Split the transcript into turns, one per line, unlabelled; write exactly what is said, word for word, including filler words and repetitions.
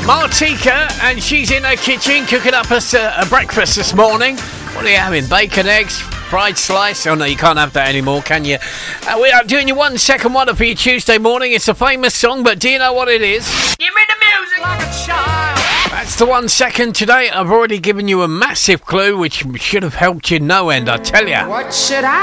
Martika, and she's in her kitchen cooking up us a, a breakfast this morning. What are you having? Bacon, eggs, fried slice? Oh no, you can't have that anymore, can you? Uh, we are doing your one second wonder for your Tuesday morning. It's a famous song, but do you know what it is? Give me the music like a child. That's the one second today. I've already given you a massive clue, which should have helped you no end, I tell you.
What should I